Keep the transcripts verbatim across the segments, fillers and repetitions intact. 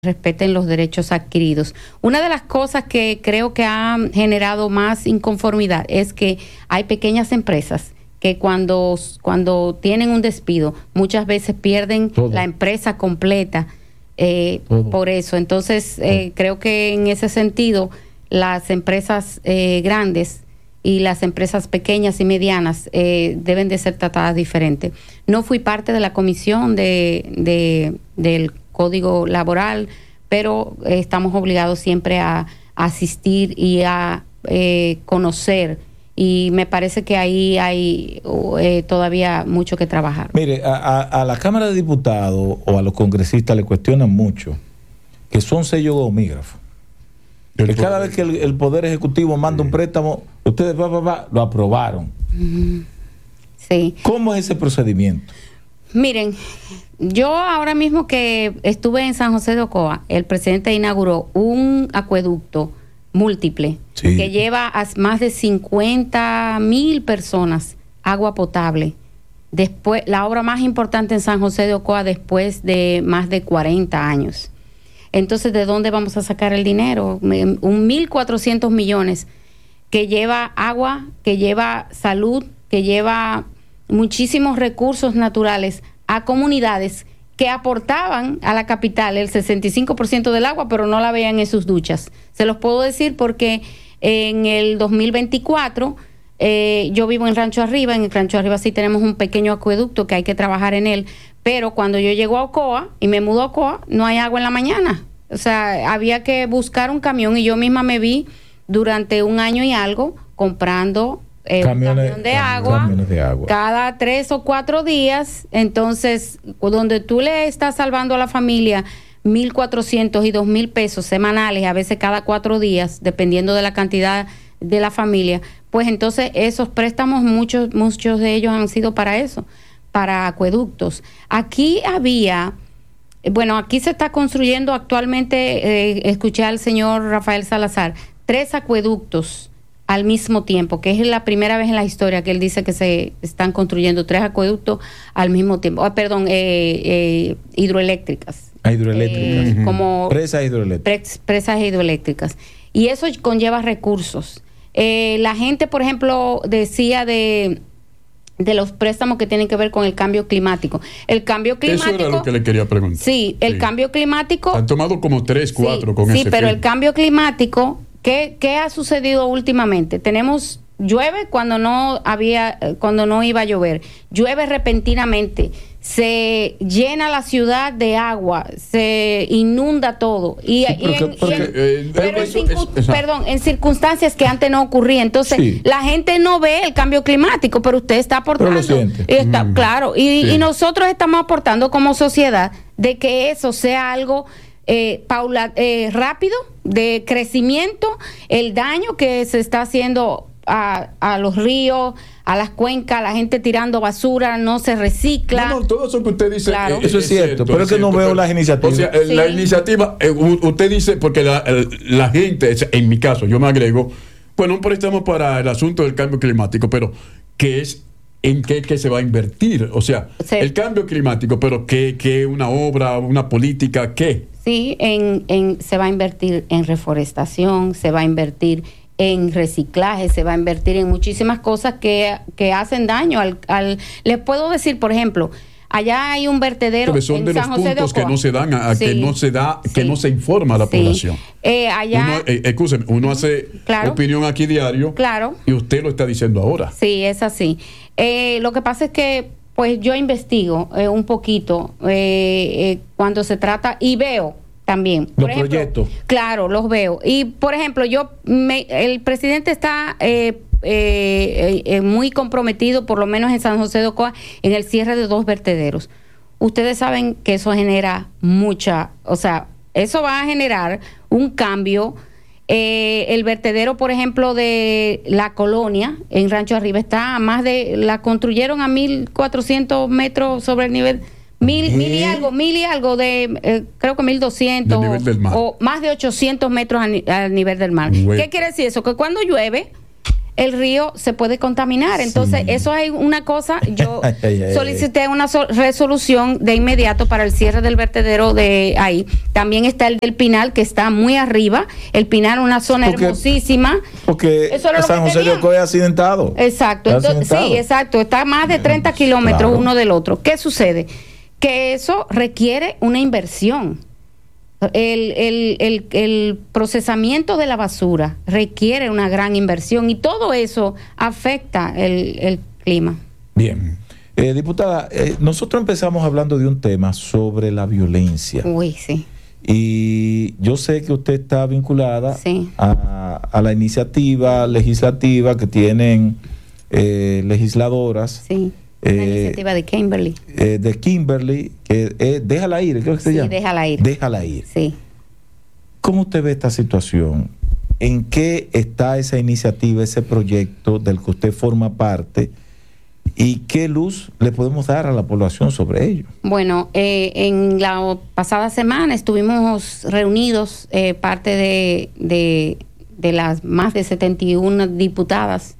respeten los derechos adquiridos. Una de las cosas que creo que ha generado más inconformidad es que hay pequeñas empresas que cuando, cuando tienen un despido, muchas veces pierden Todo. la empresa completa eh, por eso. Entonces, eh, creo que en ese sentido, las empresas eh, grandes y las empresas pequeñas y medianas eh, deben de ser tratadas diferente. No fui parte de la comisión de, de, del Código Laboral, pero eh, estamos obligados siempre a, a asistir y a eh, conocer, y me parece que ahí hay eh, todavía mucho que trabajar. Mire, a, a, a la Cámara de Diputados o a los congresistas le cuestionan mucho que son sellos gomígrafos. Que cada vez que el, el Poder Ejecutivo manda sí. un préstamo, ustedes va, va, va, lo aprobaron. Uh-huh. Sí. ¿Cómo es ese procedimiento? Miren, yo ahora mismo que estuve en San José de Ocoa, el presidente inauguró un acueducto múltiple sí. que lleva a más de cincuenta mil personas agua potable. Después, la obra más importante en San José de Ocoa después de más de cuarenta años. Entonces, ¿de dónde vamos a sacar el dinero? Un mil cuatrocientos millones que lleva agua, que lleva salud, que lleva muchísimos recursos naturales a comunidades que aportaban a la capital el sesenta y cinco por ciento del agua, pero no la veían en sus duchas. Se los puedo decir porque en el dos mil veinticuatro eh, yo vivo en Rancho Arriba. En el Rancho Arriba sí tenemos un pequeño acueducto que hay que trabajar en él, pero cuando yo llego a Ocoa y me mudo a Ocoa, no hay agua en la mañana. O sea, había que buscar un camión, y yo misma me vi durante un año y algo comprando Eh, camiones, un camión de agua, de agua cada tres o cuatro días. Entonces, donde tú le estás salvando a la familia mil cuatrocientos y dos mil pesos semanales, a veces cada cuatro días, dependiendo de la cantidad de la familia, pues entonces esos préstamos, muchos, muchos de ellos han sido para eso, para acueductos. Aquí había, bueno, aquí se está construyendo actualmente, eh, escuché al señor Rafael Salazar, tres acueductos al mismo tiempo, que es la primera vez en la historia que él dice que se están construyendo tres acueductos al mismo tiempo. Oh, perdón, eh, eh, hidroeléctricas. Ah, hidroeléctricas. Eh, uh-huh. Como presas hidroeléctricas. Pres, presas hidroeléctricas. Y eso conlleva recursos. Eh, la gente, por ejemplo, decía de, de los préstamos que tienen que ver con el cambio climático. El cambio climático... Eso era lo que le quería preguntar. Sí, el sí. cambio climático... Han tomado como tres, cuatro sí, con sí, ese Sí, pero fin. el cambio climático... ¿Qué, ¿Qué ha sucedido últimamente? Tenemos, llueve cuando no había, cuando no iba a llover, llueve repentinamente, se llena la ciudad de agua, se inunda todo. Y, sí, y en, porque, y en, eh, pero eso, en, es, perdón, en circunstancias que antes no ocurrían. Entonces, sí. la gente no ve el cambio climático, pero usted está aportando. Pero lo siente. Y está, mm. Claro, y, sí. y nosotros estamos aportando como sociedad de que eso sea algo eh, paula, eh, rápido, de crecimiento, el daño que se está haciendo a, a los ríos, a las cuencas, la gente tirando basura, no se recicla. No, no, todo eso que usted dice, claro. eh, eso es cierto, cierto, pero es que no veo las iniciativas. O sea, sí. la iniciativa, eh, usted dice, porque la, la gente, en mi caso, yo me agrego, bueno, un préstamo para el asunto del cambio climático, pero ¿qué es? ¿En qué, qué se va a invertir? O sea, sí. el cambio climático, pero ¿qué, qué una obra, una política, qué? Sí, en, en, se va a invertir en reforestación, se va a invertir en reciclaje, se va a invertir en muchísimas cosas que, que hacen daño al, al... Les puedo decir, por ejemplo, allá hay un vertedero Pero son en de San los José puntos de Ocoa. que no se dan, a, a sí, que no se da, que sí, no se informa a la sí. población. Eh, allá... Uno, eh, escúcheme, uno uh-huh. hace claro. opinión aquí diario, claro. y usted lo está diciendo ahora. Sí, es así. Eh, lo que pasa es que pues yo investigo eh, un poquito eh, eh, cuando se trata y veo también por los ejemplo, proyectos. Claro, los veo. Y por ejemplo, yo me, el presidente está eh, eh, eh, muy comprometido, por lo menos en San José de Ocoa, en el cierre de dos vertederos. Ustedes saben que eso genera mucha, o sea, eso va a generar un cambio. Eh, el vertedero, por ejemplo, de la Colonia en Rancho Arriba está a más de, la construyeron a mil cuatrocientos metros sobre el nivel, mil, ¿Eh? mil y algo, mil y algo de, eh, creo que mil doscientos nivel del mar. O más de ochocientos metros a, ni, a nivel del mar. Bueno. ¿Qué quiere decir eso? Que cuando llueve, el río se puede contaminar. Entonces, sí. eso hay una cosa, yo ay, ay, ay, solicité una so- resolución de inmediato para el cierre del vertedero de ahí. También está el del Pinal, que está muy arriba. El Pinal, una zona porque, hermosísima. Porque eso era lo San José de Ocoa es accidentado. Exacto. Entonces, accidentado. Sí, exacto. Está a más de treinta kilómetros claro. uno del otro. ¿Qué sucede? Que eso requiere una inversión. El, el, el, el procesamiento de la basura requiere una gran inversión y todo eso afecta el, el clima. Bien. Eh, diputada, eh, nosotros empezamos hablando de un tema sobre la violencia. Uy, sí. Y yo sé que usted está vinculada sí. a, a la iniciativa legislativa que tienen eh, legisladoras. Sí. La eh, iniciativa de Kimberly. Eh, de Kimberly, que eh, déjala ir, creo que se sí, llama. Déjala ir. Déjala ir. Sí. ¿Cómo usted ve esta situación? ¿En qué está esa iniciativa, ese proyecto del que usted forma parte? ¿Y qué luz le podemos dar a la población sobre ello? Bueno, eh, en la pasada semana estuvimos reunidos, eh, parte de, de, de las más de setenta y una diputadas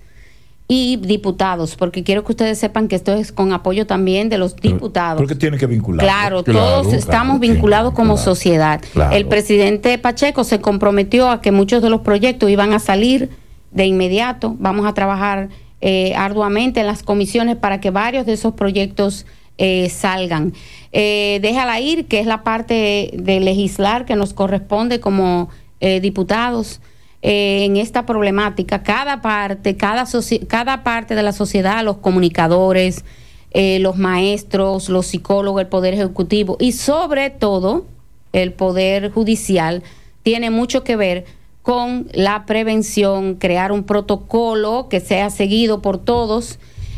y diputados, porque quiero que ustedes sepan que esto es con apoyo también de los diputados. Porque tiene que vincular. Claro, claro, todos claro, estamos claro, vinculados sí, como claro, sociedad. Claro. El presidente Pacheco se comprometió a que muchos de los proyectos iban a salir de inmediato. Vamos a trabajar eh, arduamente en las comisiones para que varios de esos proyectos eh, salgan. Eh, déjala ir, que es la parte de legislar que nos corresponde como eh, diputados. Eh, en esta problemática, cada parte, cada, soci- cada parte de la sociedad, los comunicadores, eh, los maestros, los psicólogos, el Poder Ejecutivo y sobre todo el Poder Judicial, tiene mucho que ver con la prevención, crear un protocolo que sea seguido por todos,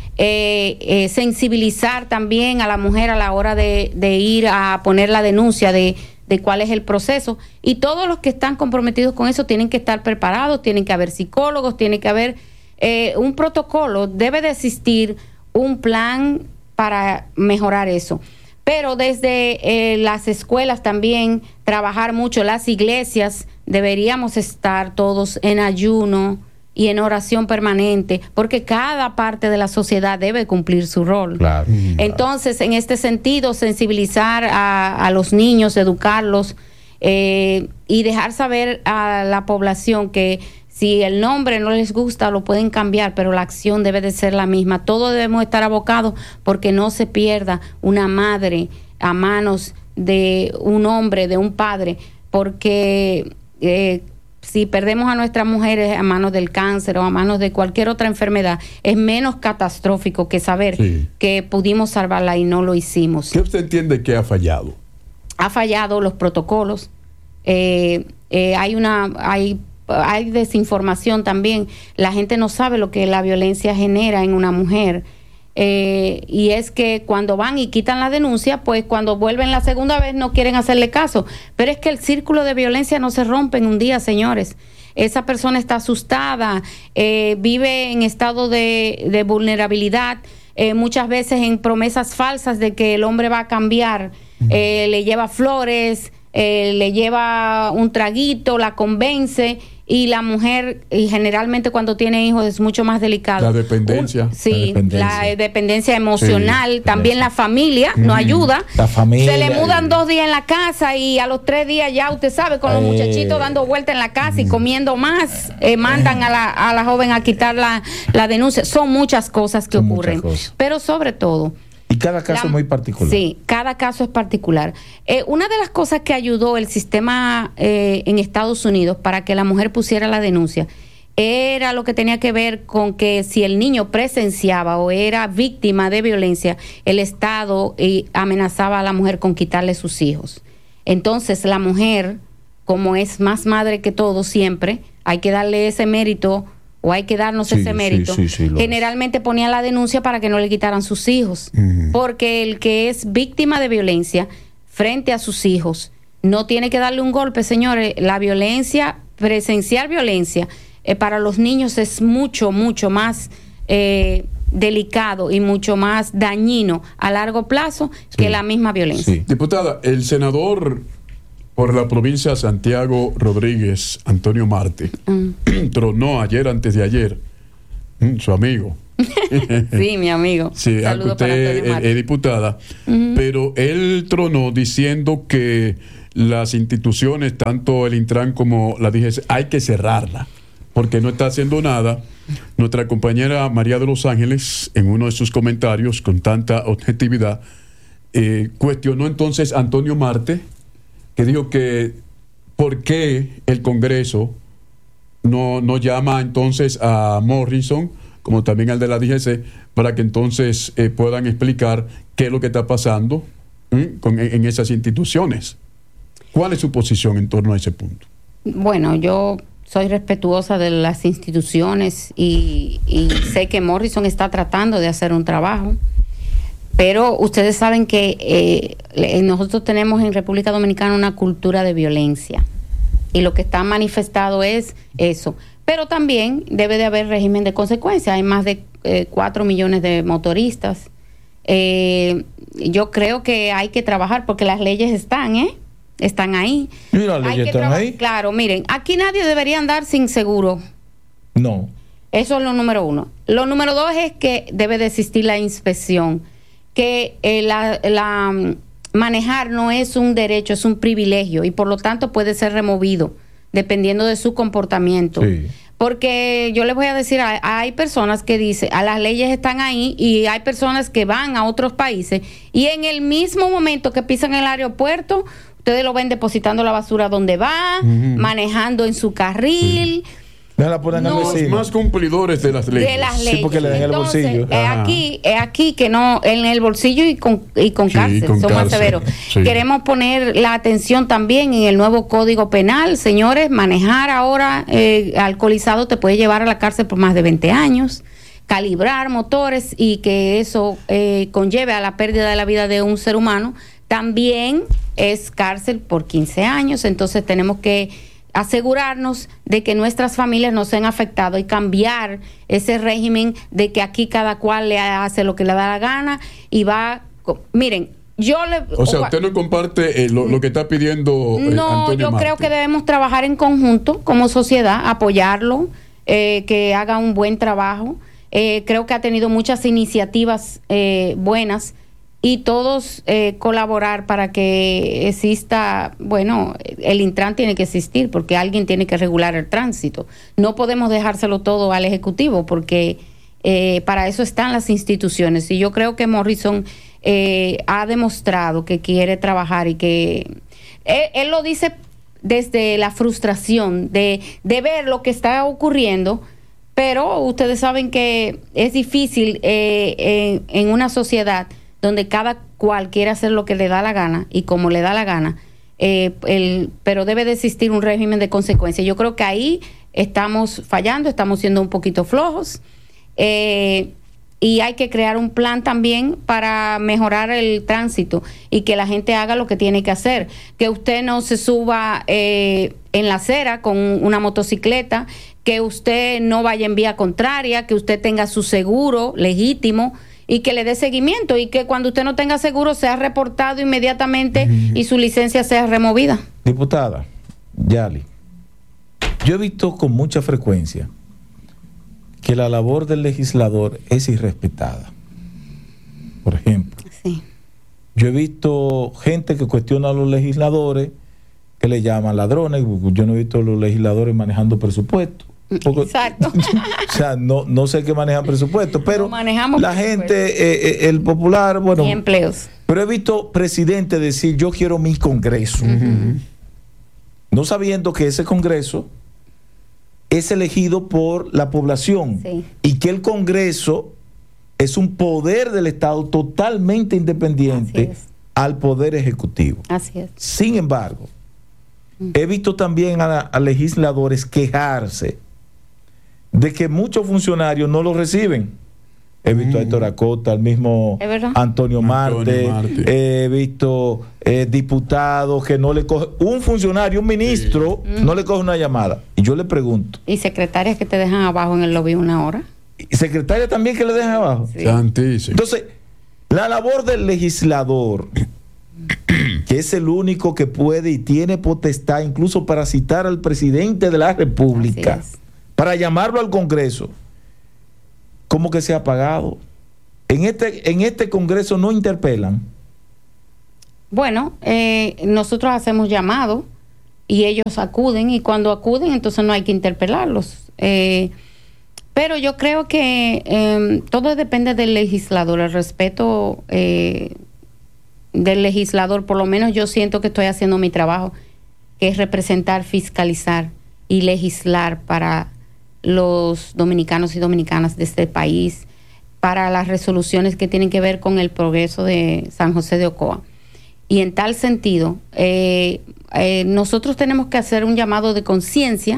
eh, eh, sensibilizar también a la mujer a la hora de, de ir a poner la denuncia de de cuál es el proceso, y todos los que están comprometidos con eso tienen que estar preparados, tienen que haber psicólogos, tiene que haber eh, un protocolo, debe de existir un plan para mejorar eso. Pero desde eh, las escuelas también trabajar mucho, las iglesias, deberíamos estar todos en ayuno y en oración permanente, porque cada parte de la sociedad debe cumplir su rol. Claro, Entonces, en este sentido, sensibilizar a, a los niños, educarlos eh, y dejar saber a la población que si el nombre no les gusta, lo pueden cambiar, pero la acción debe de ser la misma. Todos debemos estar abocados porque no se pierda una madre a manos de un hombre, de un padre, porque eh, si perdemos a nuestras mujeres a manos del cáncer o a manos de cualquier otra enfermedad, es menos catastrófico que saber sí. que pudimos salvarla y no lo hicimos. ¿Qué usted entiende que ha fallado? Ha fallado los protocolos. Eh, eh, hay una, hay, hay desinformación también. La gente no sabe lo que la violencia genera en una mujer. Eh, y es que cuando van y quitan la denuncia, pues cuando vuelven la segunda vez no quieren hacerle caso, pero es que el círculo de violencia no se rompe en un día, señores. Esa persona está asustada, eh, vive en estado de, de vulnerabilidad, eh, muchas veces en promesas falsas de que el hombre va a cambiar, eh, le lleva flores, eh, le lleva un traguito, la convence. Y la mujer, y generalmente cuando tiene hijos es mucho más delicado. La dependencia. Un, sí, la dependencia, la dependencia emocional, sí, también la familia mm, no ayuda. La familia. Se le mudan dos días en la casa y a los tres días ya usted sabe, con los eh, muchachitos dando vueltas en la casa mm, y comiendo más, eh, mandan a la, a la joven a quitar la, la denuncia. Son muchas cosas que ocurren. Cosas. Pero sobre todo... Y cada caso es muy particular. Sí, cada caso es particular. Eh, una de las cosas que ayudó el sistema eh, en Estados Unidos para que la mujer pusiera la denuncia era lo que tenía que ver con que si el niño presenciaba o era víctima de violencia, el Estado eh, amenazaba a la mujer con quitarle sus hijos. Entonces la mujer, como es más madre que todo siempre, hay que darle ese mérito o hay que darnos sí, ese mérito, sí, sí, sí, generalmente ponía la denuncia para que no le quitaran sus hijos, uh-huh. porque el que es víctima de violencia frente a sus hijos no tiene que darle un golpe, señores. La violencia, presenciar violencia eh, para los niños es mucho, mucho más eh, delicado y mucho más dañino a largo plazo sí. que la misma violencia. Sí. Diputada, el senador por la provincia de Santiago Rodríguez, Antonio Marte, mm. tronó ayer, antes de ayer, Mm, su amigo. Sí, mi amigo. Sí, saludos usted para Antonio es, Marte. es diputada, Ujú. pero él tronó diciendo que las instituciones, tanto el Intran como la D G C, hay que cerrarla, porque no está haciendo nada. Nuestra compañera María de los Ángeles, en uno de sus comentarios, con tanta objetividad, eh, cuestionó entonces a Antonio Marte, que dijo que por qué el Congreso no, no llama entonces a Morrison, como también al de la D G C, para que entonces eh, puedan explicar qué es lo que está pasando ¿eh? con, en, en esas instituciones. ¿Cuál es su posición en torno a ese punto? Bueno, yo soy respetuosa de las instituciones y, y sé que Morrison está tratando de hacer un trabajo, pero ustedes saben que eh, nosotros tenemos en República Dominicana una cultura de violencia y lo que está manifestado es eso. Pero también debe de haber régimen de consecuencia. Hay más de eh, cuatro millones de motoristas. Eh, yo creo que hay que trabajar porque las leyes están, ¿eh? Están ahí. ¿Y las leyes Hay que están traba- ahí? Claro, miren, aquí nadie debería andar sin seguro. No. Eso es lo número uno. Lo número dos es que debe de existir la inspección. Que eh, la, la mm, manejar no es un derecho, es un privilegio y por lo tanto puede ser removido dependiendo de su comportamiento. Sí. Porque yo les voy a decir, hay, hay personas que dicen, a las leyes están ahí y hay personas que van a otros países y en el mismo momento que pisan el aeropuerto, ustedes lo ven depositando la basura donde va, Ujú. manejando en su carril. No la ponen No. al Los vecino. más cumplidores de las leyes. De las Sí, leyes. porque le dan el Entonces, bolsillo. Es Ajá. aquí, es aquí que no, en el bolsillo y con, y con Sí, cárcel, con son más cárcel, severos. sí. Queremos poner la atención también en el nuevo Código Penal. Señores, manejar ahora eh, alcoholizado te puede llevar a la cárcel por más de veinte años. Calibrar motores y que eso eh, conlleve a la pérdida de la vida de un ser humano, también es cárcel por quince años. Entonces tenemos que asegurarnos de que nuestras familias no sean afectadas y cambiar ese régimen de que aquí cada cual le hace lo que le da la gana y va, miren, yo le... O sea, usted no comparte eh, lo, lo que está pidiendo eh, No, Antonio yo Marte. creo que debemos trabajar en conjunto como sociedad, apoyarlo, eh, que haga un buen trabajo. Eh, creo que ha tenido muchas iniciativas eh, buenas y todos eh, colaborar para que exista, bueno, el Intran tiene que existir porque alguien tiene que regular el tránsito. No podemos dejárselo todo al Ejecutivo porque eh, para eso están las instituciones. Y yo creo que Morrison eh, ha demostrado que quiere trabajar y que él, él lo dice desde la frustración de, de ver lo que está ocurriendo, pero ustedes saben que es difícil eh, en, en una sociedad donde cada cual quiere hacer lo que le da la gana y como le da la gana, eh, el, pero debe de existir un régimen de consecuencias. Yo creo que ahí estamos fallando, estamos siendo un poquito flojos, eh, y hay que crear un plan también para mejorar el tránsito y que la gente haga lo que tiene que hacer, que usted no se suba eh, en la acera con una motocicleta, que usted no vaya en vía contraria, que usted tenga su seguro legítimo y que le dé seguimiento y que cuando usted no tenga seguro sea reportado inmediatamente uh-huh. y su licencia sea removida. Diputada Yali, yo he visto con mucha frecuencia que la labor del legislador es irrespetada. Por ejemplo, sí. yo he visto gente que cuestiona a los legisladores, que le llaman ladrones. Yo no he visto a los legisladores manejando presupuesto. Poco, Exacto. O sea, no, no sé qué manejan presupuesto, pero no manejamos la presupuesto. gente, eh, eh, el popular, bueno. Y empleos. Pero he visto presidentes decir, yo quiero mi congreso. Uh-huh. No sabiendo que ese congreso es elegido por la población. Sí. Y que el congreso es un poder del Estado totalmente independiente al poder ejecutivo. Así es. Sin embargo, uh-huh. he visto también a, a legisladores quejarse de que muchos funcionarios no lo reciben. He visto mm. a Héctor Acosta, al mismo Antonio Marte, Antonio Marte. He visto eh, diputados que no le cogen, un funcionario, un ministro, sí. no le coge una llamada. Y yo le pregunto. ¿Y secretarias que te dejan abajo en el lobby una hora? ¿Y secretarias también que le dejan abajo? Sí. Santísimo. Entonces, la labor del legislador, que es el único que puede y tiene potestad incluso para citar al presidente de la República, para llamarlo al Congreso, ¿Cómo que se ha pagado? En este, en este Congreso no interpelan. Bueno, eh, nosotros hacemos llamados y ellos acuden, y cuando acuden entonces no hay que interpelarlos. Eh, pero yo creo que eh, todo depende del legislador, el respeto eh, del legislador. Por lo menos yo siento que estoy haciendo mi trabajo, que es representar, fiscalizar y legislar para los dominicanos y dominicanas de este país, para las resoluciones que tienen que ver con el progreso de San José de Ocoa. Y en tal sentido, eh, eh, nosotros tenemos que hacer un llamado de conciencia,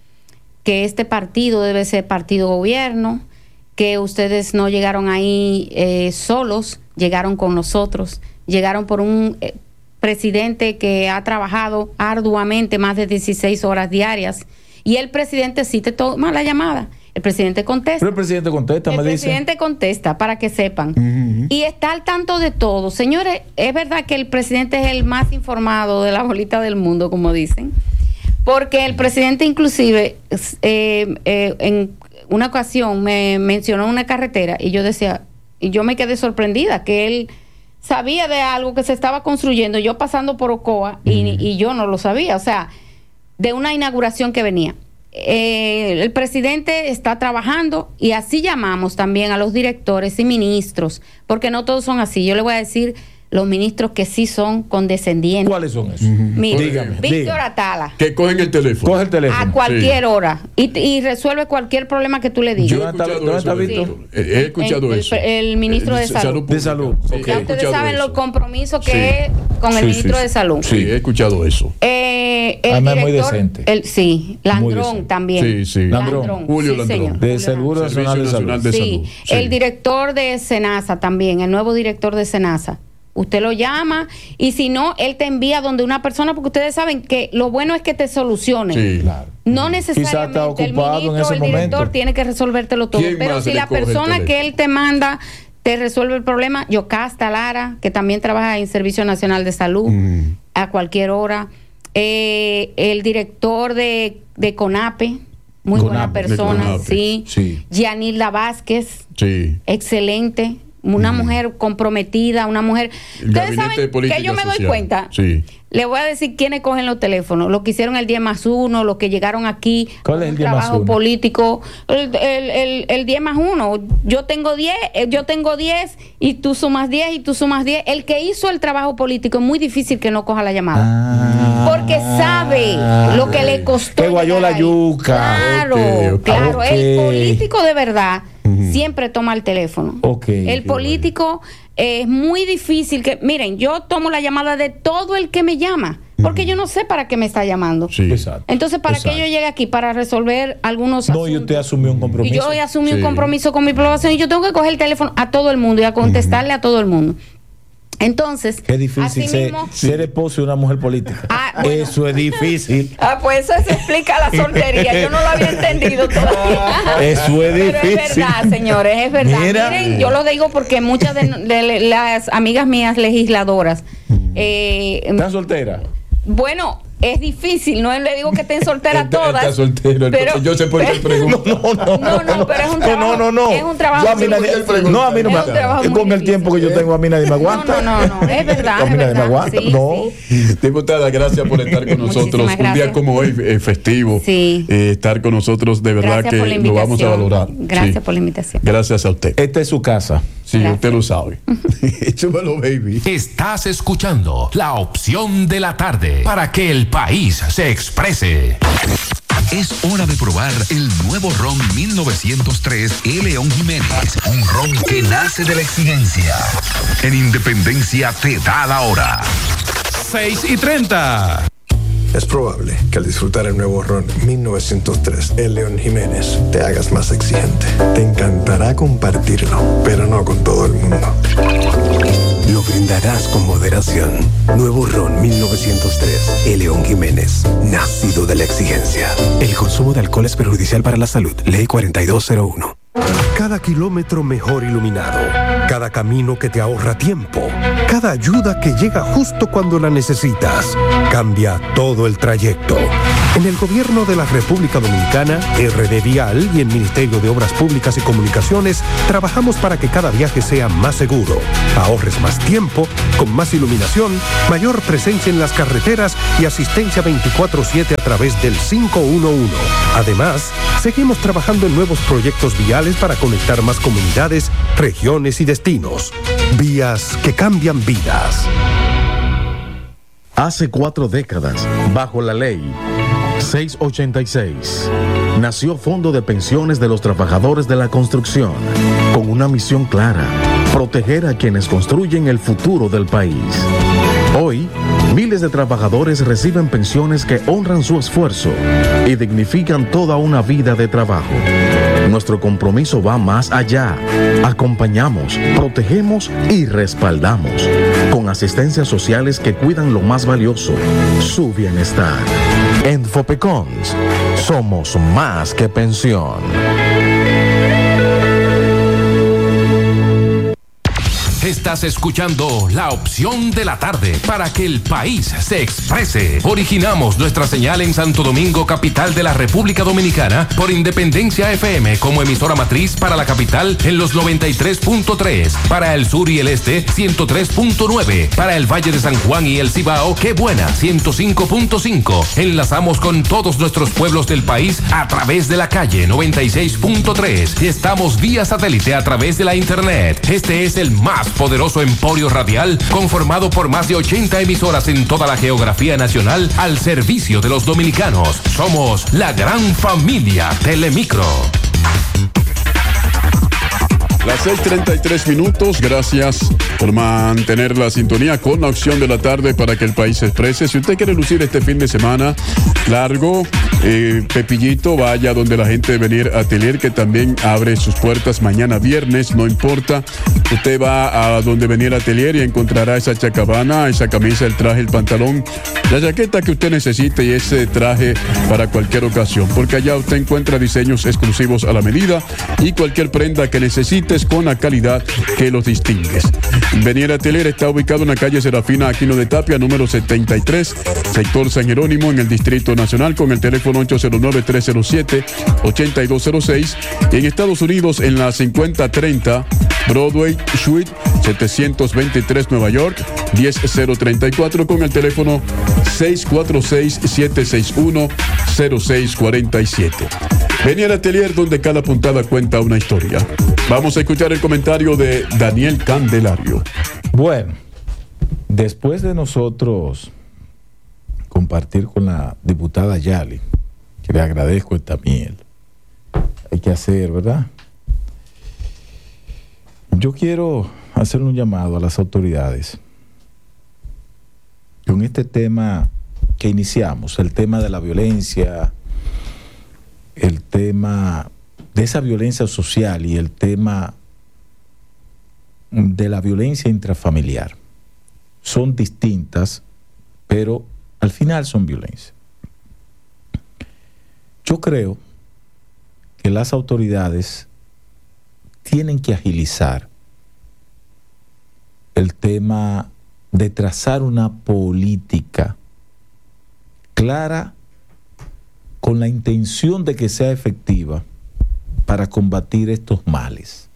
que este partido debe ser partido gobierno, que ustedes no llegaron ahí eh, solos, llegaron con nosotros, llegaron por un eh, presidente que ha trabajado arduamente más de dieciséis horas diarias, y el presidente sí te toma la llamada. El presidente contesta. Pero el presidente contesta, el me dice. El presidente contesta, para que sepan. Uh-huh. Y está al tanto de todo. Señores, es verdad que el presidente es el más informado de la bolita del mundo, como dicen. Porque el presidente inclusive eh, eh, en una ocasión me mencionó una carretera y yo decía, y yo me quedé sorprendida que él sabía de algo que se estaba construyendo, yo pasando por Ocoa, uh-huh. y, y yo no lo sabía. O sea, de una inauguración que venía. Eh, el presidente está trabajando, y así llamamos también a los directores y ministros, porque no todos son así. Yo le voy a decir los ministros que sí son condescendientes. ¿Cuáles son esos? Uh-huh. Mira, dígame, Víctor dígame. Atala. Que cogen el teléfono. Coge el teléfono. A cualquier sí. hora. Y, y resuelve cualquier problema que tú le digas. Yo he escuchado ¿Dónde está eso, Víctor? sí. He escuchado el, eso. El, el ministro de, de Salud. De Salud. Sí, Okay. Ya ustedes saben eso. los compromisos que Sí. es con el Sí, ministro sí, de Salud. Sí, he escuchado eso. Eh, el Además, director, muy decente. El, sí, Muy Landrón decente. también. Sí, sí. Landrón. Julio sí, Landrón. señor. De Julio Seguro Landrón. Nacional de Nacional Salud. de Sí. Salud. Sí. El director de SENASA también, el nuevo director de SENASA. Usted lo llama, y si no, él te envía donde una persona, porque ustedes saben que lo bueno es que te solucione. Sí. Claro. No Quizá está necesariamente el ocupado en ministro o ese el director momento. tiene que resolvértelo todo. ¿Quién Pero más si le la coge el persona que teléfono? él te manda te resuelve el problema, Yocasta Lara, que también trabaja en Servicio Nacional de Salud, Mm. a cualquier hora. Eh, el director de, de CONAPE, muy buena CONAPE, de persona, CONAPE, sí. sí. Yanilda Vázquez, Sí. excelente. Una mujer comprometida, una mujer. El Ustedes Gabinete de saben que Política yo me doy Social. cuenta. Sí. Le voy a decir quiénes cogen los teléfonos. Los que hicieron el diez más uno, los que llegaron aquí. ¿Cuál es el un diez más trabajo uno? político. El, el, el, el diez más uno. Yo tengo diez, eh, yo tengo diez, y tú sumas diez, y tú sumas diez. El que hizo el trabajo político es muy difícil que no coja la llamada. Ah, Porque sabe lo que le costó. Que guayó llegar la ahí. yuca. Claro, Ok, ok. claro. Ok. El político de verdad siempre toma el teléfono. Ok, El qué político eh, es muy difícil que, miren, yo tomo la llamada de todo el que me llama, porque yo no sé para qué me está llamando. Sí. Exacto. Entonces, ¿para Exacto. qué yo llegue aquí? Para resolver algunos No, y usted asuntos. asumió un compromiso. Y yo hoy asumí Sí. un compromiso con mi población, y yo tengo que coger el teléfono a todo el mundo y a contestarle a todo el mundo. Entonces, Qué difícil así ser, mismo- ser esposo de una mujer política. Ah, bueno. Eso es difícil. Ah, pues eso se explica la soltería. Yo no lo había entendido todavía. Eso es Pero difícil. es verdad, señores, es verdad. Mira. Miren, yo lo digo porque muchas de, de las amigas mías legisladoras, eh, ¿Estás soltera? bueno, es difícil, no le digo que estén solteras Está- todas. está soltero, pero- yo sé por qué pregunto. No, no, No, no, pero es un trabajo. No, no, no. Es un trabajo Yo a mí muy nadie- difícil. no, a mí no Es me un trabajo muy con el difícil. tiempo que yo tengo, a mí nadie me aguanta. No, no, no, es verdad, A mí es nadie me verdad. aguanta. Sí, No. sí. Diputada, gracias por estar con nosotros. Muchísimas Un día gracias. como hoy, eh, festivo, Sí. eh, estar con nosotros, de verdad Gracias por la que lo vamos a invitación. valorar. Gracias Sí. por la invitación. Gracias a usted. Esta es su casa. Sí, Gracias. usted lo sabe. Súbelo, baby. Estás escuchando La Opción de la Tarde para que el país se exprese. Es hora de probar el nuevo ron mil novecientos tres E. León Jiménez. Un ron que nace de la exigencia. En Independencia te da la hora. seis y treinta. Es probable que al disfrutar el nuevo ron mil novecientos tres El León Jiménez te hagas más exigente. Te encantará compartirlo, pero no con todo el mundo. Lo brindarás con moderación. Nuevo ron mil novecientos tres El León Jiménez, nacido de la exigencia. El consumo de alcohol es perjudicial para la salud. Ley cuarenta y dos cero uno. Cada kilómetro mejor iluminado, cada camino que te ahorra tiempo, cada ayuda que llega justo cuando la necesitas, cambia todo el trayecto. En el Gobierno de la República Dominicana, R D Vial y el Ministerio de Obras Públicas y Comunicaciones trabajamos para que cada viaje sea más seguro, ahorres más tiempo, con más iluminación, mayor presencia en las carreteras y asistencia veinticuatro siete a través del cinco uno uno. Además, seguimos trabajando en nuevos proyectos viales para conectar más comunidades, regiones y destinos. Vías que cambian vidas. Hace cuatro décadas, bajo la ley seiscientos ochenta y seis, nació Fondo de Pensiones de los Trabajadores de la Construcción, con una misión clara: proteger a quienes construyen el futuro del país. Hoy, miles de trabajadores reciben pensiones que honran su esfuerzo y dignifican toda una vida de trabajo. Nuestro compromiso va más allá. Acompañamos, protegemos y respaldamos, con asistencias sociales que cuidan lo más valioso, su bienestar. En Fopecons, somos más que pensión. Estás escuchando La Opción de la Tarde para que el país se exprese. Originamos nuestra señal en Santo Domingo, capital de la República Dominicana, por Independencia F M como emisora matriz para la capital en los noventa y tres punto tres, para el sur y el este ciento tres punto nueve, para el Valle de San Juan y el Cibao, Qué Buena ciento cinco punto cinco. Enlazamos con todos nuestros pueblos del país a través de la calle noventa y seis punto tres y estamos vía satélite a través de la internet. Este es el más poderoso emporio radial conformado por más de ochenta emisoras en toda la geografía nacional al servicio de los dominicanos. Somos la gran familia Telemicro. Las seis treinta y tres minutos, gracias por mantener la sintonía con la Opción de la Tarde para que el país se exprese. Si usted quiere lucir este fin de semana largo, eh, Pepillito, vaya donde la gente de Venier Atelier, que también abre sus puertas mañana viernes, no importa. Usted va a donde Venier Atelier y encontrará esa chacabana, esa camisa, el traje, el pantalón, la jaqueta que usted necesite y ese traje para cualquier ocasión, porque allá usted encuentra diseños exclusivos a la medida y cualquier prenda que necesite con la calidad que los distingue. Venier Atelier está ubicado en la calle Serafina Aquino de Tapia, número setenta y tres, sector San Jerónimo, en el Distrito Nacional, con el teléfono ocho cero nueve, tres cero siete, ocho dos cero seis, y en Estados Unidos en la cincuenta treinta Broadway Suite setecientos veintitrés, Nueva York, diez cero treinta y cuatro, con el teléfono seis cuatro seis, siete seis uno, cero seis cuatro siete. Venier Atelier, donde cada puntada cuenta una historia. Vamos a escuchar el comentario de Daniel Candelario. Bueno, después de nosotros compartir con la diputada Yali, que le agradezco esta miel, hay que hacer, ¿verdad? Yo quiero hacer un llamado a las autoridades con este tema que iniciamos, el tema de la violencia, el tema de esa violencia social y el tema de la violencia intrafamiliar. Son distintas, pero al final son violencia. Yo creo que las autoridades tienen que agilizar el tema de trazar una política clara con la intención de que sea efectiva para combatir estos males.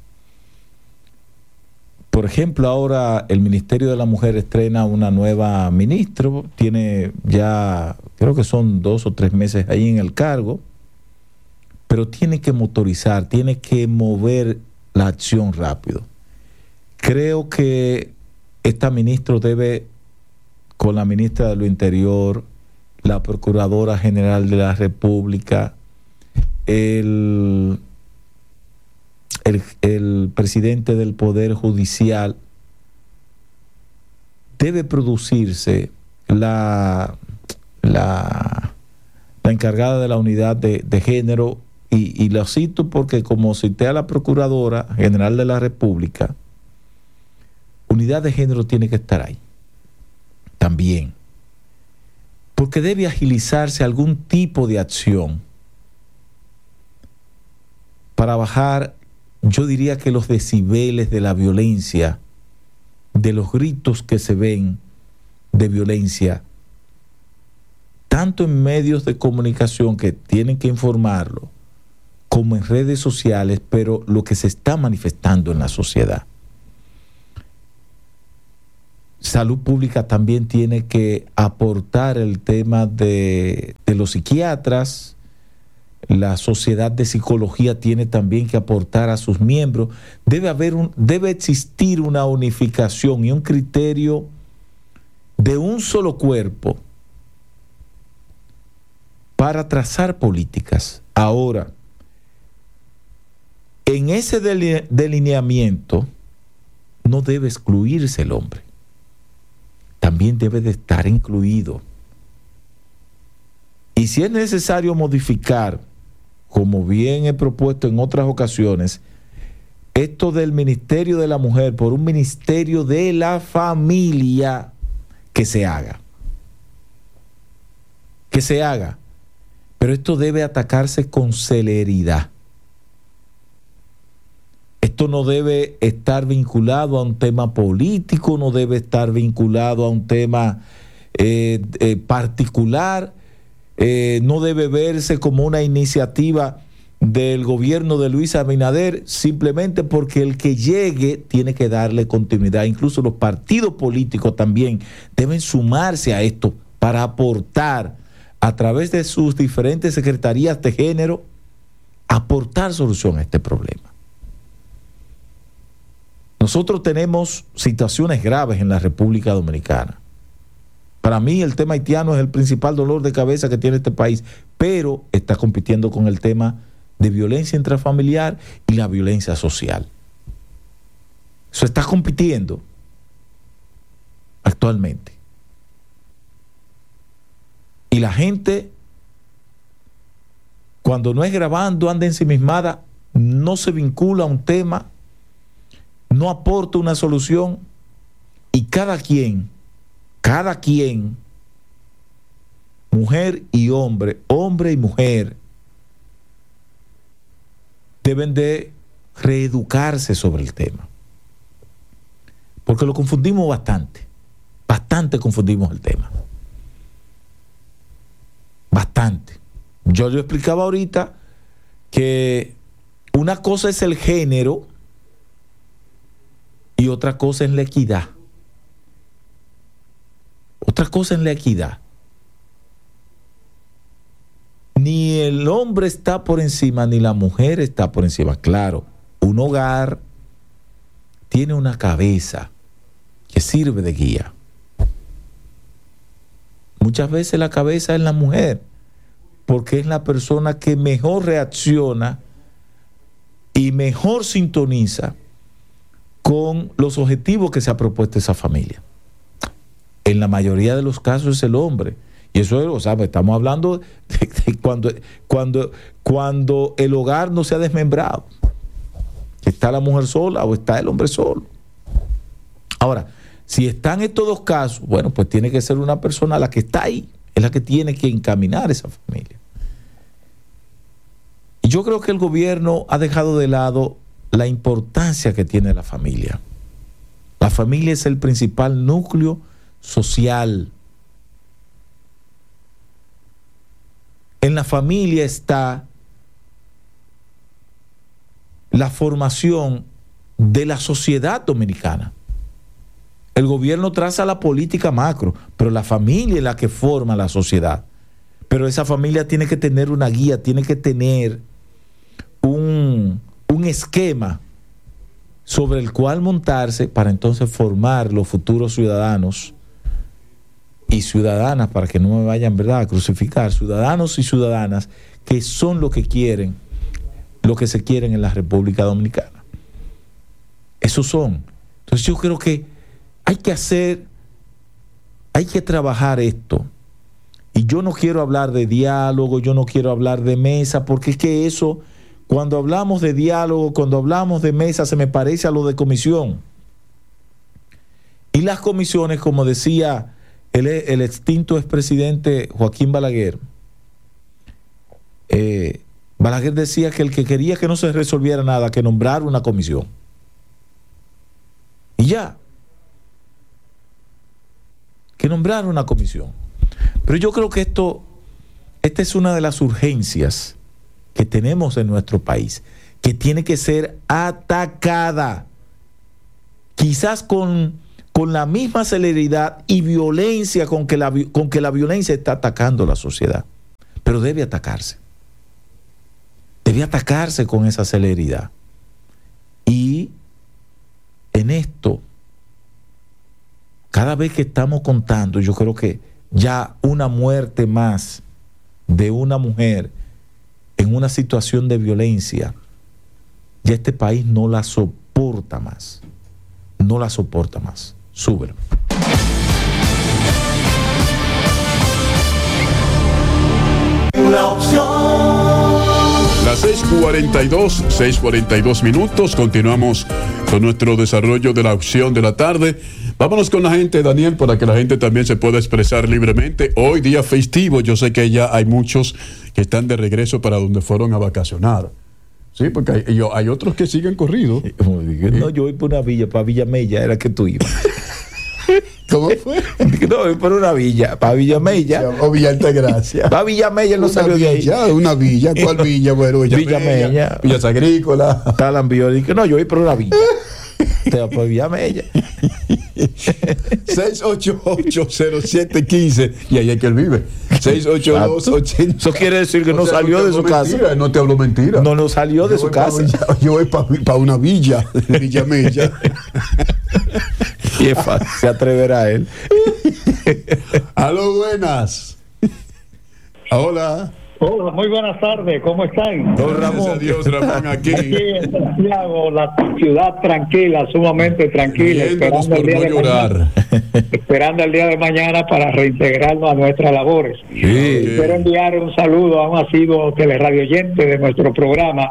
Por ejemplo, ahora el Ministerio de la Mujer estrena una nueva ministra, tiene ya, creo que son dos o tres meses ahí en el cargo, pero tiene que motorizar, tiene que mover la acción rápido. Creo que esta ministra debe, con la ministra de lo Interior, la Procuradora General de la República, el, el, el presidente del Poder Judicial, debe producirse la, la, la encargada de la unidad de, de género, y, y lo cito porque como cité a la Procuradora General de la República, unidad de género tiene que estar ahí también, porque debe agilizarse algún tipo de acción para bajar, yo diría que los decibeles de la violencia, de los gritos que se ven de violencia tanto en medios de comunicación que tienen que informarlo, como en redes sociales, pero lo que se está manifestando en la sociedad. Salud Pública también tiene que aportar el tema de, de los psiquiatras. La Sociedad de Psicología tiene también que aportar a sus miembros. Debe haber un, debe existir una unificación y un criterio de un solo cuerpo para trazar políticas. Ahora, en ese delineamiento no debe excluirse el hombre. También debe de estar incluido. Y si es necesario modificar, como bien he propuesto en otras ocasiones, esto del Ministerio de la Mujer por un Ministerio de la Familia, que se haga. Que se haga. Pero esto debe atacarse con celeridad. Esto no debe estar vinculado a un tema político, no debe estar vinculado a un tema eh, eh, particular, eh, no debe verse como una iniciativa del gobierno de Luis Abinader, simplemente porque el que llegue tiene que darle continuidad. Incluso los partidos políticos también deben sumarse a esto para aportar a través de sus diferentes secretarías de género, aportar solución a este problema. Nosotros tenemos situaciones graves en la República Dominicana. Para mí el tema haitiano es el principal dolor de cabeza que tiene este país, pero está compitiendo con el tema de violencia intrafamiliar y la violencia social. Eso está compitiendo actualmente. Y la gente, cuando no es grabando, anda ensimismada, no se vincula a un tema, no aporta una solución, y cada quien, cada quien, mujer y hombre, hombre y mujer, deben de reeducarse sobre el tema. Porque lo confundimos bastante, bastante confundimos el tema. Bastante. Yo yo explicaba ahorita que una cosa es el género y otra cosa es la equidad. Otra cosa es la equidad. Ni el hombre está por encima, ni la mujer está por encima. Claro, un hogar tiene una cabeza que sirve de guía. Muchas veces la cabeza es la mujer, porque es la persona que mejor reacciona y mejor sintoniza con los objetivos que se ha propuesto esa familia. En la mayoría de los casos es el hombre. Y eso es, o sea, estamos hablando de, de cuando, cuando, cuando el hogar no se ha desmembrado. ¿Está la mujer sola o está el hombre solo? Ahora, si están estos dos casos, bueno, pues tiene que ser una persona la que está ahí, es la que tiene que encaminar esa familia. Y yo creo que el gobierno ha dejado de lado la importancia que tiene la familia. La familia es el principal núcleo social. En la familia está la formación de la sociedad dominicana. El gobierno traza la política macro, pero la familia es la que forma la sociedad. Pero esa familia tiene que tener una guía, tiene que tener un, un esquema sobre el cual montarse para entonces formar los futuros ciudadanos y ciudadanas, para que no me vayan, ¿verdad?, a crucificar, ciudadanos y ciudadanas que son lo que quieren, lo que se quieren en la República Dominicana. Esos son. Entonces yo creo que hay que hacer, hay que trabajar esto. Y yo no quiero hablar de diálogo, yo no quiero hablar de mesa, porque es que eso, cuando hablamos de diálogo, cuando hablamos de mesa, se me parece a lo de comisión. Y las comisiones, como decía el, el extinto expresidente Joaquín Balaguer, eh, Balaguer decía que el que quería que no se resolviera nada, que nombrara una comisión. Y ya. Que nombrar una comisión. Pero yo creo que esto esta es una de las urgencias que tenemos en nuestro país, que tiene que ser atacada, quizás con, con la misma celeridad y violencia con que, la, con que la violencia está atacando la sociedad, pero debe atacarse, debe atacarse con esa celeridad. Y en esto, cada vez que estamos contando, yo creo que ya una muerte más de una mujer en una situación de violencia, ya este país no la soporta más. No la soporta más. Súbelo. La opción. Las seis cuarenta y dos, seis cuarenta y dos minutos. Continuamos con nuestro desarrollo de la opción de la tarde. Vámonos con la gente, Daniel, para que la gente también se pueda expresar libremente. Hoy, día festivo, yo sé que ya hay muchos que están de regreso para donde fueron a vacacionar. Sí, porque hay, yo, hay otros que siguen corrido. No, yo voy por una villa, para Villa Mella, era que tú ibas. ¿Cómo fue? No, voy por una villa, para Villa Mella. O Villa Altagracia. Para Villa Mella no salió de ahí. Una villa, ¿cuál villa? Bueno, Villa, Villa Mella. Mella. Villas Agrícolas. Talan Bio. No, yo voy por una villa. Te va por Villa Mella. seis ocho ocho, cero siete uno cinco y ahí es que él vive. seis ocho dos, ochenta. Eso quiere decir que no, o sea, salió no de su mentira, casa. No te hablo mentira. No, no salió yo de su casa. Villa, yo voy para pa una villa, Villa Mella. Y es fácil, se atreverá él. Aló, buenas. Hola. Hola, muy buenas tardes, ¿cómo están? Don Ramón. Adiós, Ramón, aquí. Aquí en Santiago, la ciudad tranquila, sumamente tranquila, esperando el, día de mañana, esperando el día de mañana para reintegrarnos a nuestras labores. Sí. Okay. Quiero enviar un saludo a un asiduo teleradioyente oyente de nuestro programa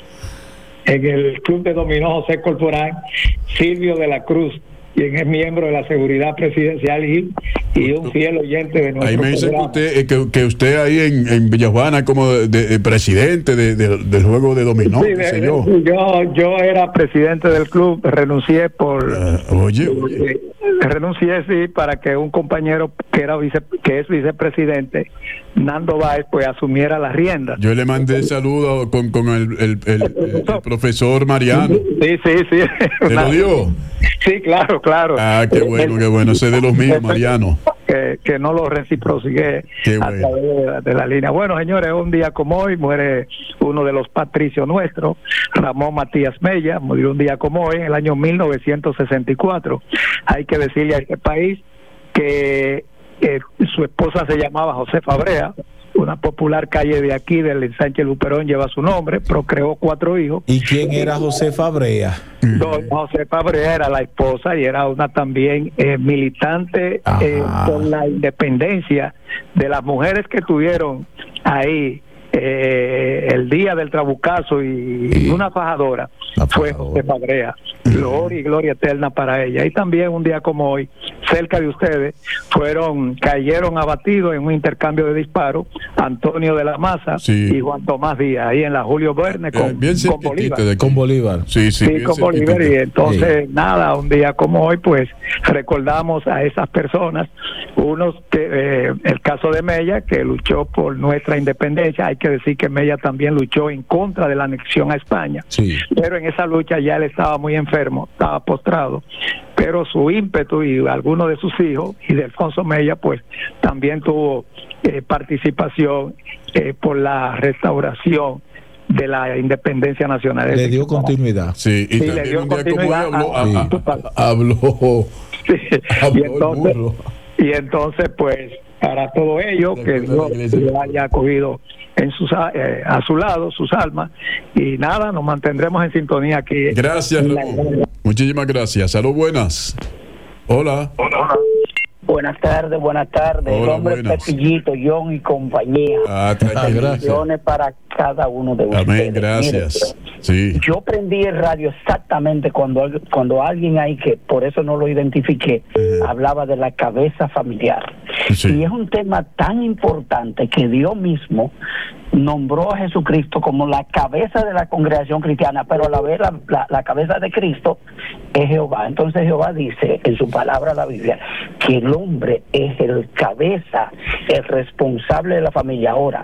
en el Club de Dominó José Corporán, Silvio de la Cruz, quien es miembro de la seguridad presidencial y, y un fiel oyente de nuestro ahí me dice programa. Que usted, que, que usted ahí en, en Villajuana como de, de, de presidente de, de, del juego de dominó, sí, qué sé de, yo. yo yo era presidente del club, renuncié por uh, oye, oye. Eh, renuncié sí para que un compañero que era vice, que es vicepresidente, Nando Báez, pues asumiera la rienda. Yo le mandé saludo con, con el, el, el, el, el profesor Mariano. Sí, sí, sí. ¿Te lo dio? Sí, claro, claro. Ah, qué bueno, qué bueno. Ese de los míos, Mariano. Que, que no lo reciprocié bueno. a través de la, de la línea. Bueno, señores, un día como hoy muere uno de los patricios nuestros, Ramón Matías Mella, murió un día como hoy en el año mil novecientos sesenta y cuatro. Hay que decirle a este país que eh, su esposa se llamaba Josefa Brea, una popular calle de aquí, del ensanche Luperón, lleva su nombre, procreó cuatro hijos. ¿Y quién era Josefa Brea? Don Josefa Brea era la esposa y era una también eh, militante eh, por la independencia de las mujeres que tuvieron ahí eh, el día del trabucazo y, sí. y una fajadora. La fue Josefa Brea. Gloria y gloria eterna para ella. Y también un día como hoy, cerca de ustedes, fueron, cayeron abatidos en un intercambio de disparos Antonio de la Maza sí. y Juan Tomás Díaz, ahí en la Julio Verne con, bien con Bolívar. De con Bolívar. Sí, sí, sí con Bolívar. Y entonces, sí. nada, un día como hoy, pues recordamos a esas personas, unos que, eh, el caso de Mella, que luchó por nuestra independencia. Hay que decir que Mella también luchó en contra de la anexión a España. Sí. Pero en esa lucha ya él estaba muy enfermo, estaba postrado, pero su ímpetu y algunos de sus hijos y de Alfonso Mella pues también tuvo eh, participación eh, por la restauración de la independencia nacional. Le dio continuidad. Sí, y sí, también le dio un día continuidad como habló, a, a, a, habló, sí. habló y entonces, el burro. Y entonces pues para todo ello, que Dios le haya acogido en sus, eh, a su lado, sus almas, y nada, nos mantendremos en sintonía aquí. Gracias, Ramón. Muchísimas gracias. Salud, buenas. Hola. Hola. Buenas tardes, buenas tardes. Hola, el hombre buenas. Pepillito, John y compañía. Ah, bendiciones para cada uno de ustedes. Amén, gracias. Mire, sí. Yo prendí el radio exactamente cuando, cuando alguien ahí, que por eso no lo identifiqué, uh-huh. hablaba de la cabeza familiar. Sí. Y es un tema tan importante que Dios mismo nombró a Jesucristo como la cabeza de la congregación cristiana, pero a la vez la, la, la cabeza de Cristo es Jehová. Entonces Jehová dice en su palabra, la Biblia, que el hombre es el cabeza, el responsable de la familia. Ahora,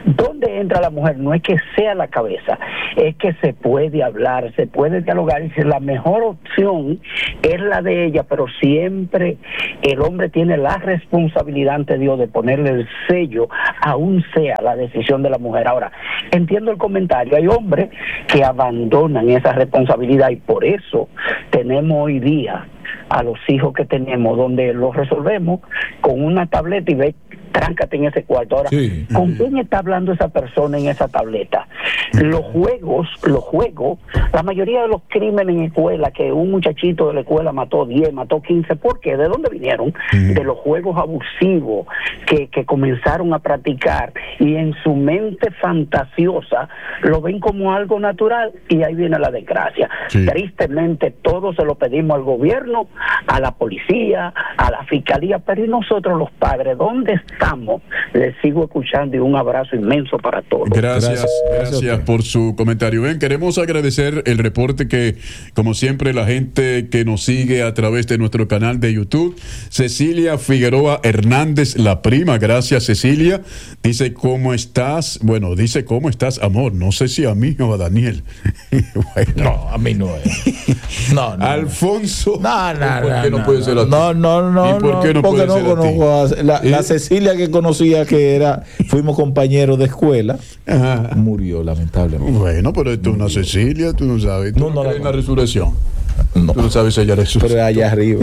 ¿Dónde entra la mujer? No es que sea la cabeza, es que se puede hablar, se puede dialogar, y si la mejor opción es la de ella, pero siempre el hombre tiene la responsabilidad ante Dios de ponerle el sello, aún sea la decisión de la mujer. Ahora, entiendo el comentario, hay hombres que abandonan esa responsabilidad y por eso tenemos hoy día a los hijos que tenemos, donde los resolvemos con una tableta y ve, tráncate en ese cuarto. Ahora, sí. ¿Con quién está hablando esa persona en esa tableta? Los juegos, los juegos, la mayoría de los crímenes en escuela, que un muchachito de la escuela mató diez, mató quince, ¿por qué? ¿De dónde vinieron? Mm. De los juegos abusivos que, que comenzaron a practicar y en su mente fantasiosa lo ven como algo natural y ahí viene la desgracia. Sí. Tristemente todos se lo pedimos al gobierno, a la policía, a la fiscalía, pero ¿y nosotros los padres? ¿Dónde estamos? Les sigo escuchando y un abrazo inmenso para todos. Gracias, gracias, gracias por su comentario. Bien, queremos agradecer el reporte que, como siempre, la gente que nos sigue a través de nuestro canal de YouTube. Cecilia Figueroa Hernández, la prima, gracias Cecilia. Dice, ¿cómo estás? Bueno, dice, ¿cómo estás, amor? No sé si a mí o a Daniel. Bueno. No, a mí no es. No, no. Alfonso. No, no, ¿Por qué no, no puede ser a ti? No, no, no. ¿Y por qué no porque puede no ser conozco a ti? a la, la Cecilia que conocía, que era, fuimos compañeros de escuela. Ajá. Murió lamentablemente. Bueno, pero esto es una Cecilia, tú no sabes. ¿Tú no, no, no la, la resurrección? No. Tú no sabes si ella resurrección. Pero allá arriba.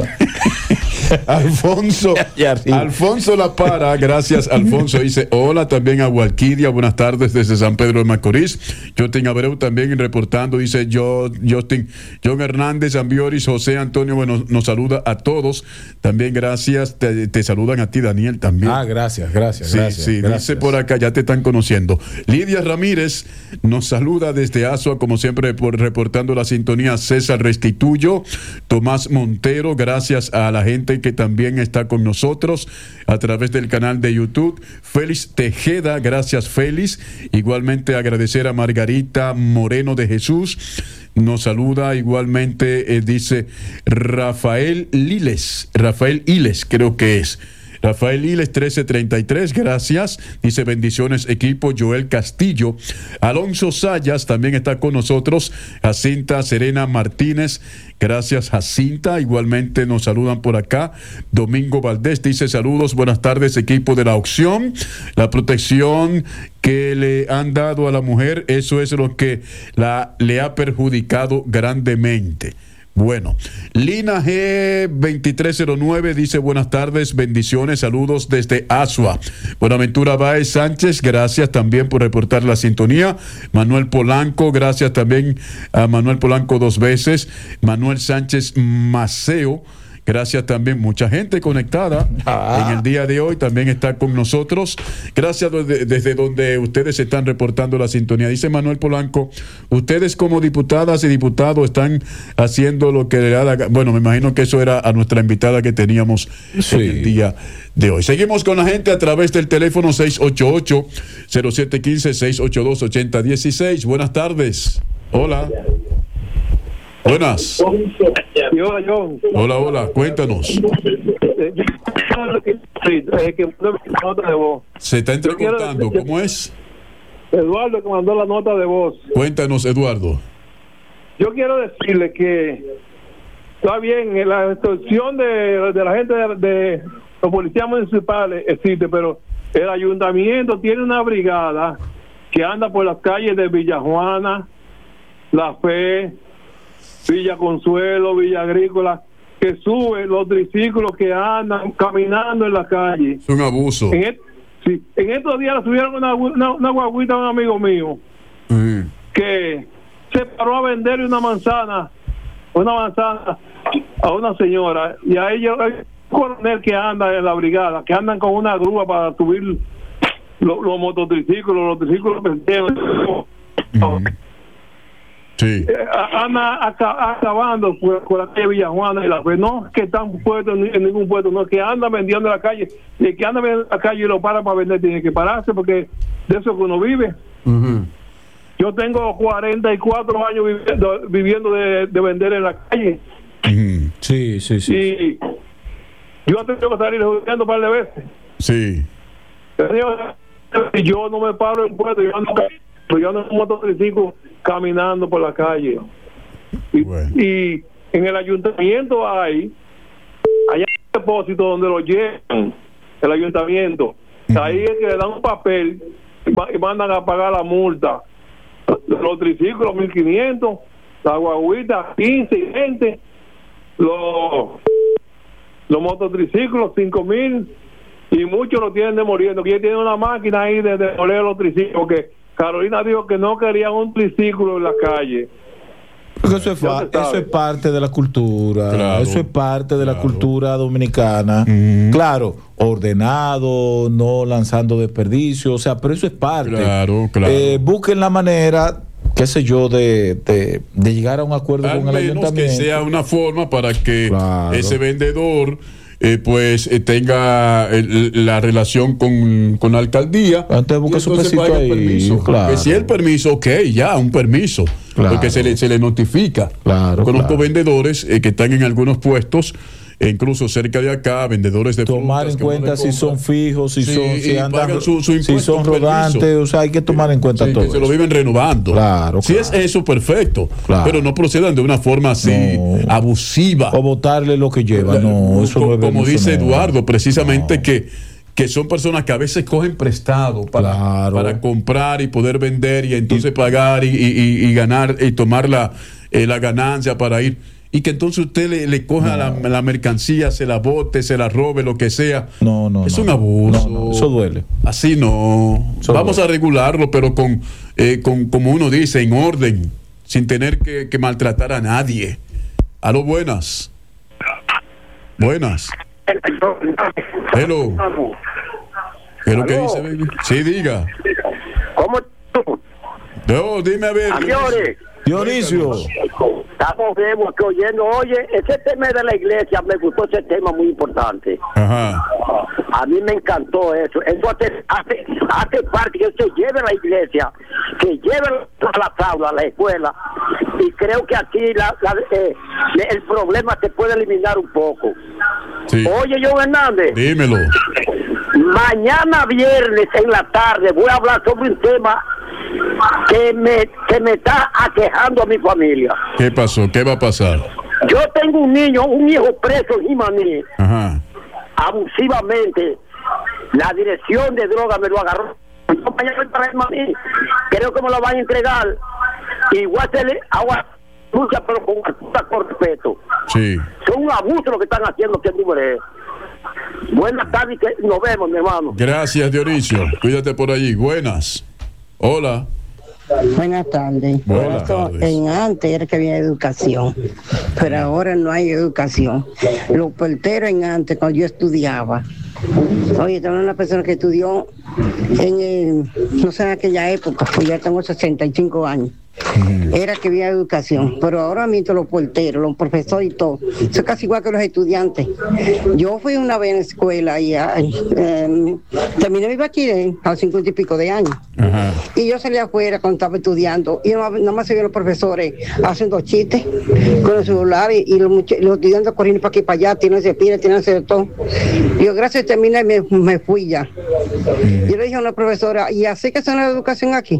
Alfonso Alfonso La Para, gracias Alfonso, dice hola también a Walquidia, buenas tardes desde San Pedro de Macorís. Justin Abreu también reportando, dice yo, Justin, John Hernández, Ambioris, José Antonio, bueno, nos saluda a todos, también gracias, te, te saludan a ti Daniel también. Ah, gracias, gracias, sí, gracias, sí, gracias. Dice por acá, ya te están conociendo. Lidia Ramírez nos saluda desde Asua, como siempre, por reportando la sintonía. César Restituyo, Tomás Montero, gracias a la gente que también está con nosotros a través del canal de YouTube. Félix Tejeda, gracias Félix. Igualmente agradecer a Margarita Moreno de Jesús. Nos saluda igualmente, eh, dice Rafael Liles, Rafael Iles creo que es. Rafael Iles trece treinta y tres, gracias. Dice bendiciones equipo. Joel Castillo. Alonso Sayas también está con nosotros. Jacinta Serena Martínez, gracias Jacinta. Igualmente nos saludan por acá. Domingo Valdés dice saludos, buenas tardes equipo de la opción. La protección que le han dado a la mujer, eso es lo que la, le ha perjudicado grandemente. Bueno, Lina G veintitrés cero nueve dice buenas tardes, bendiciones, saludos desde Asua. Buenaventura Báez Sánchez, gracias también por reportar la sintonía. Manuel Polanco, gracias también a Manuel Polanco dos veces. Manuel Sánchez Maceo, gracias también, mucha gente conectada ah. en el día de hoy, también está con nosotros. Gracias desde, desde donde ustedes están reportando la sintonía. Dice Manuel Polanco, ustedes como diputadas y diputados están haciendo lo que le da la... Bueno, me imagino que eso era a nuestra invitada que teníamos sí. en el día de hoy. Seguimos con la gente a través del teléfono seis ocho ocho, cero siete uno cinco, seis ocho dos, ocho cero uno seis. Buenas tardes. Hola. Buenas. Hola, hola, cuéntanos. Se está entrecortando, ¿cómo es? Eduardo que mandó la nota de voz. Cuéntanos, Eduardo. Yo quiero decirle que está bien, la instrucción de, de la gente de, de los policías municipales existe, pero el ayuntamiento tiene una brigada que anda por las calles de Villajuana, La Fe, Villa Consuelo, Villa Agrícola, que sube los triciclos que andan caminando en la calle. Es un abuso. En, et, sí, en estos días subieron una, una, una guaguita a un amigo mío uh-huh. que se paró a venderle una manzana, una manzana a una señora, y a ella hay un coronel que anda en la brigada, que andan con una grúa para subir los, los mototriciclos, los triciclos penderos. Uh-huh. Sí. Anda acabando por, por la calle Villajuana y la Fe, no que están puestos en, en ningún puesto, no, que anda vendiendo en la calle, y el que anda vendiendo en la calle y lo para para vender tiene que pararse, porque de eso que uno vive. Uh-huh. Yo tengo cuarenta y cuatro años viviendo, viviendo de, de vender en la calle. Uh-huh. Sí, sí, sí. Y yo he tenido que salir jugando un par de veces. Sí. He tenido yo no me paro en puesto, yo ando, yo ando en un motorciclo caminando por la calle. Y, bueno. y en el ayuntamiento hay, hay un depósito donde lo llevan, el ayuntamiento. Uh-huh. Ahí es que le dan un papel y mandan a pagar la multa. Los triciclos, mil quinientos, la guaguita, quince y veinte, los, los mototriciclos, cinco mil, y muchos lo tienen demoliendo. Que tiene una máquina ahí de demoler los triciclos, porque Carolina dijo que no querían un triciclo en la calle. Porque eso es, fa- eso es parte de la cultura, claro, eso es parte de claro. la cultura dominicana, mm. claro, ordenado, no lanzando desperdicios, o sea, pero eso es parte. Claro, claro. Eh, busquen la manera, qué sé yo, de, de, de llegar a un acuerdo Al con el menos ayuntamiento. Que sea una forma para que claro. ese vendedor Eh, pues eh, tenga el, la relación con, con la alcaldía. Antes busca su pesito ahí, permiso. claro. Que si el permiso, ok, ya, un permiso. Claro. Porque se le, se le notifica. Claro, Conozco claro. vendedores eh, que están en algunos puestos, e incluso cerca de acá, vendedores de tomar en cuenta si son fijos, si sí, son si andan, su, su si son rodantes, permiso. O sea, hay que tomar en cuenta sí, todo. Que se lo viven renovando. Claro, si claro. es eso, perfecto. Claro. Pero no procedan de una forma así no. abusiva. O botarle lo que lleva. No, eso como, no es como dice no. Eduardo, precisamente no. que, que son personas que a veces cogen prestado para, claro. para comprar y poder vender y entonces y, pagar y, y, y ganar y tomar la, eh, la ganancia para ir. Y que entonces usted le, le coja no. la, la mercancía, se la bote, se la robe, lo que sea. No, no. Es no. un abuso. No, no. Eso duele. Así no. Eso Vamos duele. a regularlo, pero con, eh, con, como uno dice, en orden, sin tener que, que maltratar a nadie. Aló, buenas. Buenas. Hello. ¿Qué lo que dice, baby? Sí, diga. ¿Cómo tú? No, dime a ver. Señores. Dionisio. Estamos vemos que oyendo, oye, ese tema de la iglesia, me gustó ese tema muy importante. Ajá. A mí me encantó eso. Eso hace, hace, hace parte que se lleve a la iglesia, que lleve a las aulas, a la escuela, y creo que aquí la, la, eh, el problema se puede eliminar un poco. Sí. Oye, John Hernández. Dímelo. Mañana viernes en la tarde voy a hablar sobre un tema que me, que me está aquejando a mi familia. ¿Qué pasó? ¿Qué va a pasar? Yo tengo un niño, un hijo preso en Jimaní. Ajá. Abusivamente. La dirección de droga me lo agarró. Yo mañana para Jimaní. Creo que me lo van a entregar. Igual se le agua lucha, pero con, con respeto. Sí. Son un abuso lo que están haciendo que libre. Buenas tardes, que nos vemos, mi hermano. Gracias, Dionisio. Cuídate por allí. Buenas. Hola. Buenas tardes. Buenas tardes. En antes era que había educación, pero ahora no hay educación. Los porteros en antes, cuando yo estudiaba, oye, tengo una persona que estudió en el, no sé, en aquella época, pues ya tengo sesenta y cinco años. Era que había educación, pero ahora mismo los porteros, los profesores y todo, eso es casi igual que los estudiantes. Yo fui una vez en la escuela y eh, terminé mi bachiller a los cincuenta y pico de años. Ajá. Y yo salí afuera cuando estaba estudiando y nada más se vio los profesores haciendo chistes con el celular y, y los, los estudiantes corriendo para aquí y para allá, tirándose pila, tirándose de todo. Y yo, gracias, terminé y me, me fui ya. Yo le dije a una profesora, ¿y así que son la educación aquí?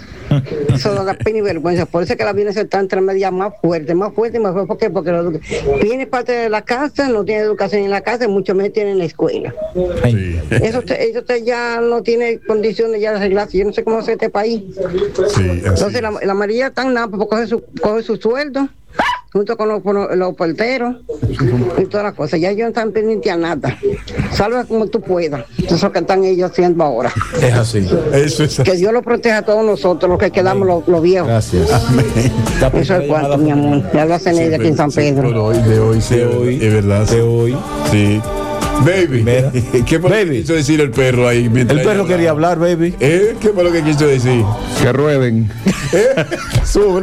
Eso da pena y vergüenza. Por eso es que la violencia está entre medias más fuerte, más fuerte y más fuerte. ¿Por qué? Porque lo, viene parte de la casa, no tiene educación en la casa, y mucho menos tiene en la escuela. Sí. Eso, te, eso te ya no tiene condiciones ya de arreglarse. Yo no sé cómo hacer este país. Sí, entonces la, la María está en nada, porque coge su, coge su sueldo junto con los, con los porteros y todas las cosas. Ya ellos no están pendientes a nada. Salva como tú puedas. Eso es lo que están ellos haciendo ahora. Es así. Eso es así. Que Dios los proteja a todos nosotros, los que quedamos los, los viejos. Gracias. Amén. Eso es cuanto, mi amor. Ya lo hacen ellos aquí en San Pedro. Sí, hoy, de hoy, sí, de hoy. Es verdad. De hoy. Sí. Baby, ¿qué fue lo que quiso decir el perro ahí? El perro quería hablar, baby. ¿Eh? ¿Qué fue lo que quiso decir? Que rueden. ¿Eh? Sube.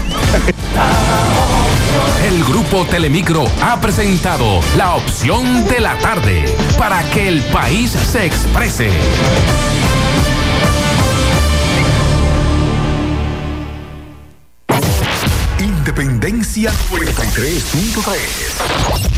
El Grupo Telemicro ha presentado la opción de la tarde para que el país se exprese. Independencia noventa y tres punto tres.